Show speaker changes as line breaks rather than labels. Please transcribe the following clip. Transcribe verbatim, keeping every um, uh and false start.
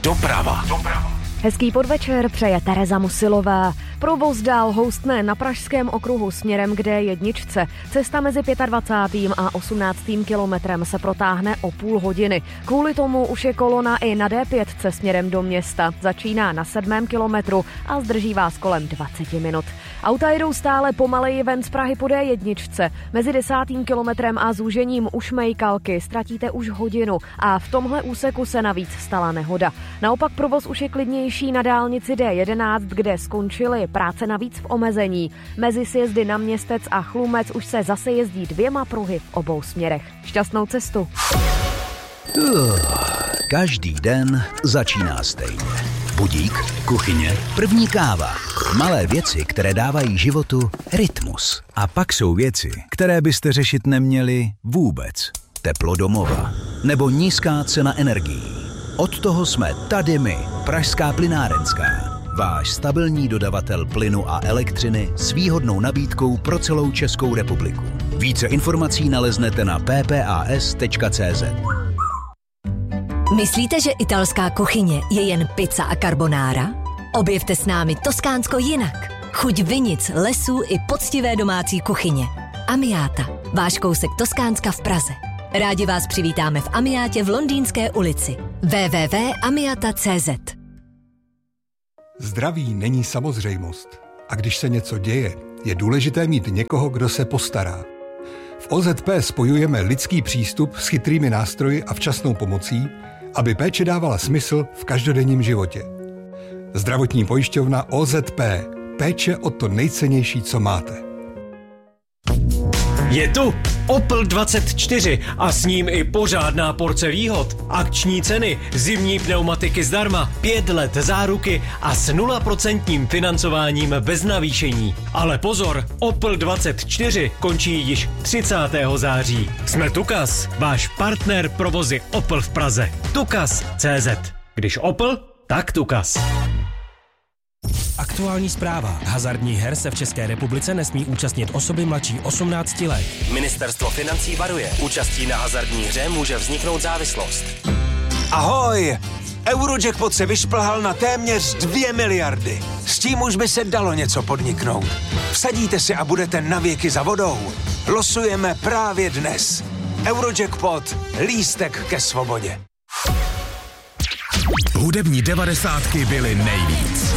Doprava. Doprava.
Hezký podvečer přeje Tereza Musilová. Provoz dál houstne na pražském okruhu směrem k D jedna. Cesta mezi dvacátým pátým a osmnáctým kilometrem se protáhne o půl hodiny. Kvůli tomu už je kolona i na D pět směrem do města. Začíná na sedmém kilometru a zdrží vás kolem dvacet minut. Auta jedou stále pomaleji ven z Prahy po D jedna. Mezi desátým kilometrem a zúžením u Šmejkalky ztratíte už hodinu a v tomhle úseku se navíc stala nehoda. Naopak provoz už je klidnější na dálnici D jedenáct, kde skončily práce navíc v omezení. Mezi sjezdy na Městec a Chlumec už se zase jezdí dvěma pruhy v obou směrech. Šťastnou cestu.
Uh, každý den začíná stejně. Budík, kuchyně, první káva. Malé věci, které dávají životu rytmus. A pak jsou věci, které byste řešit neměli vůbec. Teplo domova nebo nízká cena energií. Od toho jsme tady my, Pražská plynárenská. Váš stabilní dodavatel plynu a elektřiny s výhodnou nabídkou pro celou Českou republiku. Více informací naleznete na p p a s tečka c z.
Myslíte, že italská kuchyně je jen pizza a carbonara? Objevte s námi Toskánsko jinak. Chuť vinic, lesů i poctivé domácí kuchyně. Amiata, váš kousek Toskánska v Praze. Rádi vás přivítáme v Amiátě v Londýnské ulici. w w w tečka amiata tečka c z.
Zdraví není samozřejmost. A když se něco děje, je důležité mít někoho, kdo se postará. V O Z P spojujeme lidský přístup s chytrými nástroji a včasnou pomocí, aby péče dávala smysl v každodenním životě. Zdravotní pojišťovna O Z P. Péče o to nejcennější, co máte.
Je tu Opel dvacet čtyři a s ním i pořádná porce výhod. Akční ceny, zimní pneumatiky zdarma, pět let záruky a s nula procent financováním bez navýšení. Ale pozor, Opel dvacet čtyři končí již třicátého září. Jsme Tukas, váš partner provozy Opel v Praze. Tukas tečka cé zet. Když Opel, tak Tukas.
Aktuální zpráva. Hazardních her se v České republice nesmí účastnit osoby mladší osmnácti let.
Ministerstvo financí varuje. Účastí na hazardní hře může vzniknout závislost.
Ahoj! Eurojackpot se vyšplhal na téměř dvě miliardy. S tím už by se dalo něco podniknout. Vsadíte si a budete navěky za vodou. Losujeme právě dnes. Eurojackpot. Lístek ke svobodě.
Hudební devadesátky byly nejvíc.